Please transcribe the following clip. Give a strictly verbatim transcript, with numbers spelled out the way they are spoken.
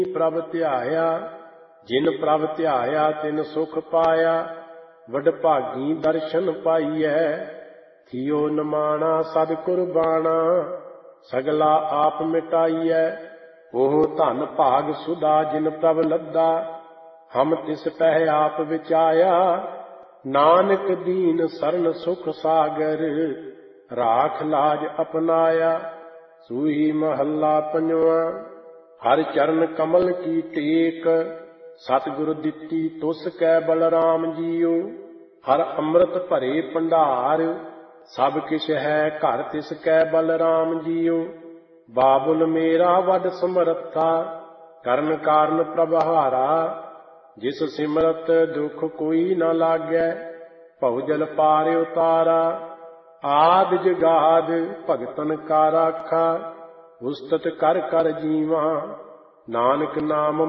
ਪ੍ਰਭ ਧਿਆਇਆ, ਜਿਨ ਪ੍ਰਭ ਧਿਆਇਆ ਤਿਨ ਸੁਖ ਪਾਇਆ। ਵਡਭਾਗੀ ਦਰਸ਼ਨ ਪਾਈਐ, ਥਿਓ ਨਮਾਣਾ ਸਦ ਕੁਰਬਾਣਾ। ਸਗਲਾ ਆਪ ਮਿਟਾਈਐ, ਉਹ ਧਨ ਭਾਗ ਸੁਦਾ ਜਿਨ ਪ੍ਰਭ ਲੱਦਾ। ਹਮ ਤਿਸ ਪਹਿ ਆਪ ਵਿਚਾਇਆ, ਨਾਨਕ ਦੀਨ ਸਰਨ ਸੁਖ ਸਾਗਰ। ਰਾਖ ਲਾਜ ਅਪਨਾਇਆ, ਸੂਹੀ ਮਹੱਲਾ ਪੰਜਵਾਂ। ਹਰਿ ਚਰਨ ਕਮਲ ਕੀ ਟੇਕ, ਸਤਿਗੁਰ ਦਿੱਤੀ ਤੁਸ ਕੈ ਬਲਰਾਮ ਜੀਓ। ਹਰ ਅੰਮ੍ਰਿਤ ਭਰੇ ਭੰਡਾਰ, ਸਭ ਕਿਛ ਹੈ ਘਰ ਤਿਸ ਕੈ ਬਲਰਾਮ ਜੀਓ। ਬਾਬੁਲ ਮੇਰਾ ਵੱਡ ਸਮਰੱਥਾ, ਕਰਨ ਕਾਰਨ ਪ੍ਰਭ ਹਾਰਾ। ਜਿਸ ਸਿਮਰਤ ਦੁਖ ਕੋਈ ਨ ਲਾਗੈ, ਭਉ ਜਲ ਪਾਰ ਉਤਾਰਾ। ਆਦਿ ਜੁਗਾਦ ਭਗਤਨ ਕਾ ਰਾਖਾ, ਉਸਤਤ ਕਰ ਕਰ ਜੀਵਾ। ਨਾਨਕ ਨਾਮ